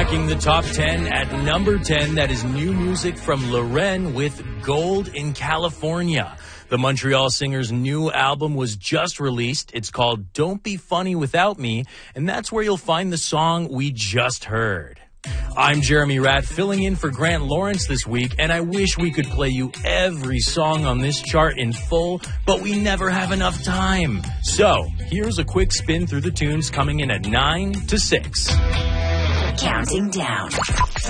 Cracking the top 10 at number 10, that is new music from Loren with Gold in California. The Montreal singer's new album was just released. It's called Don't Be Funny Without Me, and that's where you'll find the song we just heard. I'm Jeremy Ratt, filling in for Grant Lawrence this week, and I wish we could play you every song on this chart in full, but we never have enough time. So, here's a quick spin through the tunes coming in at 9 to 6. Counting down.